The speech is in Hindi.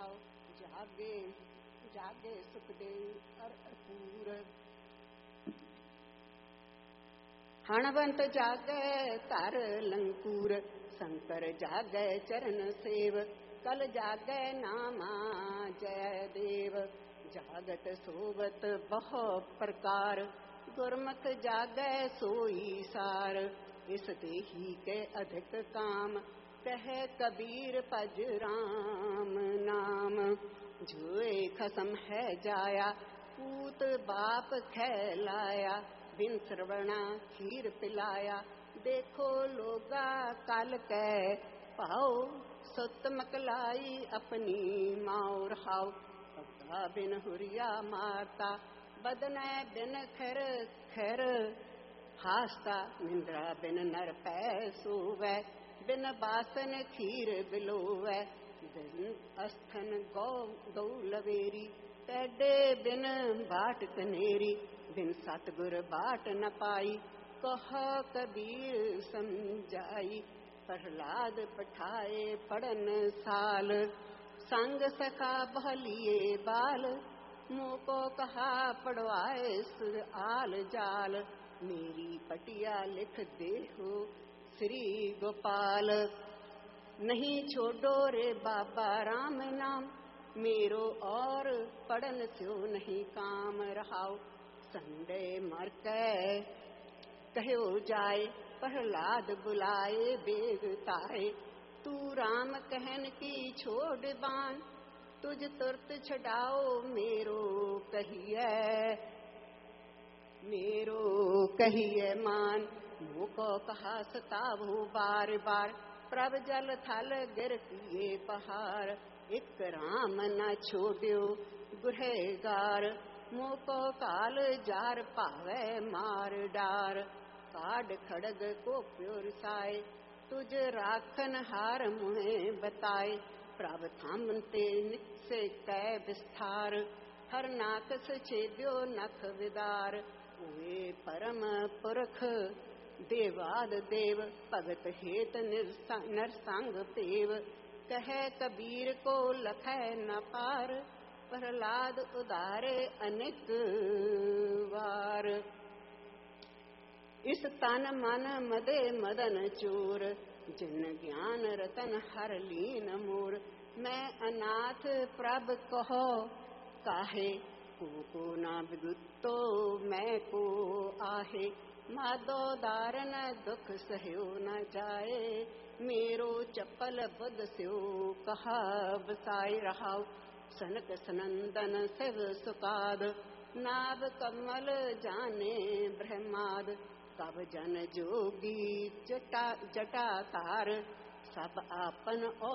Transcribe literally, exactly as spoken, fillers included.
रहाओ। जागे जागे सुखदेव अर अपूर, हणवंत जागे कर लंकूर, शंकर जागे चरण सेव, कल जागे नामा जय देव। जागत सोवत बहु प्रकार, गुरमुख जागे सोई सार। इस देही के अधिक काम, कहे कबीर पज राम नाम। जोए खसम है जाया, पूत बाप खैलाया, बिन श्रवणा खीर पिलाया। देखो लोगा काल कै पाओ, सुत मकलाई अपनी माओ रहाओ। पगा बिन हुरिया मारता, बदनै बिन खैर खैर हास्ता। निंद्रा बिन नर पै सोवै, बिन बासन खीर बिलोवै। बिन अस्थन गौ गौ लवेरी, पैडे बिन बाट कनेरी। बिन सतगुर बाट न पाई, कह कबीर समझाई। प्रहलाद पठाए पढ़न साल, संग सखा बहलिए बाल। मोको कहा पढ़वाए सुर आल जाल, मेरी पटिया लिख दे हो श्री गोपाल। नहीं छोड़ो रे बाबा राम नाम, मेरो और पढ़न स्यो नहीं काम रहाओ। संडे मर कै कहो जाए, प्रहलाद बुलाए बेग ताए। तू राम कहन की छोड़ बान, तुझ तुरत छड़ाओ मेरो कहिए मेरो कहिए मान। मोको कहा सतावो बार बार, प्रभ जल थल गिर किए पहाड़। एक राम न छोड़्यो गुरहेगार, मोको काल जार पावे मार डार। काड खड़ग को प्योर साए, तुझ राखन हार मुहे बताए। प्रभ थामते निकसे कै विस्तार, हर नाकस छेद्यो नख विदार। ओए परम पुरख देवाद देव, भगत हेत नरसंग पेव। कहे कबीर को लखै न पार, प्रहलाद उदारे अनेक वार। इस तन मन मदे मदन चोर, जिन ज्ञान रतन हर लीन मोर। मैं अनाथ प्रभ कहो काहे, को को ना बिगुतो मैं को आहे। माधो दारन दुख सहयो न जाए, मेरो चपल बुध स्यो कहा बसाई रहाओ। सनक सनंदन शिव सुकाद, नाभ कमल जाने ब्रह्माद। कब जन जोगी जटा जटा तार, सब आपन